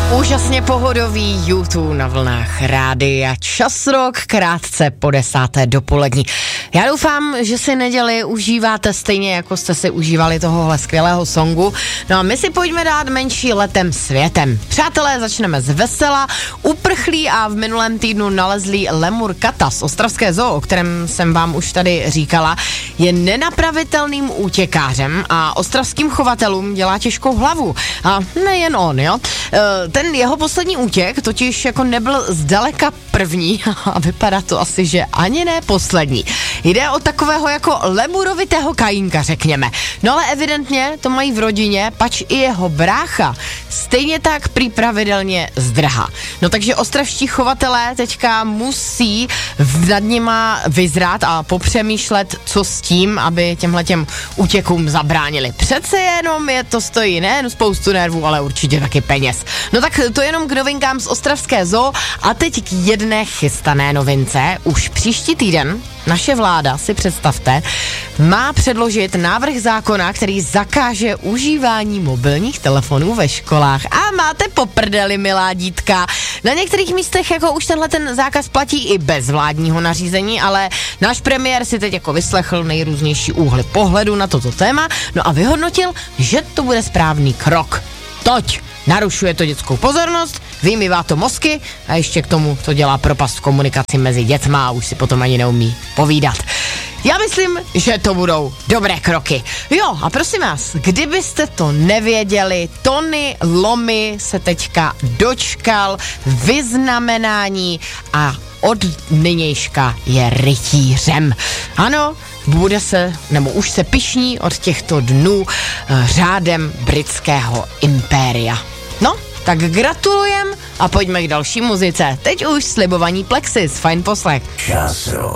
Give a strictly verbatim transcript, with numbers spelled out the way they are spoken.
Úžasně pohodový YouTube na vlnách rádia Čas Rock, krátce po desáté dopolední. Já doufám, že si neděli užíváte stejně, jako jste si užívali tohohle skvělého songu. No a my si pojďme dát menší letem světem. Přátelé, začneme z vesela. Uprchlý a v minulém týdnu nalezlý lemur Kata z ostravské zoo, o kterém jsem vám už tady říkala, je nenapravitelným útěkářem a ostravským chovatelům dělá těžkou hlavu. A nejen on, jo. Ten jeho poslední útěk totiž jako nebyl zdaleka první a vypadá to asi, že ani ne poslední. Jde o takového jako lemurovitého kajínka, řekněme. No ale evidentně to mají v rodině, pač i jeho brácha stejně tak prý pravidelně zdrhá. No takže ostravští chovatelé teďka musí nad nima vyzrát a popřemýšlet, co s tím, aby těmhletěm útěkům zabránili. Přece jenom je to stojí nejen spoustu nervů, ale určitě taky peněz. No tak to jenom k novinkám z ostravské zoo a teď k jedné chystané novince. Už příští týden naše vláda, si představte, má předložit návrh zákona, který zakáže užívání mobilních telefonů ve školách. A máte poprdeli, milá dítka. Na některých místech jako už tenhle ten zákaz platí i bez vládního nařízení, ale náš premiér si teď jako vyslechl nejrůznější úhly pohledu na toto téma, no a vyhodnotil, že to bude správný krok. Toť narušuje to dětskou pozornost, vymývá to mozky a ještě k tomu to dělá propast v komunikaci mezi dětma a už si potom ani neumí povídat. Já myslím, že to budou dobré kroky. Jo, a prosím vás, kdybyste to nevěděli, Tony Lomy se teďka dočkal vyznamenání a od nynějška je rytířem. Ano, bude se, nebo už se pyšní od těchto dnů řádem britského impéria. No, tak gratulujem a pojďme k další muzice. Teď už slibovaní Plexis, fajn poslech. Čas Rock.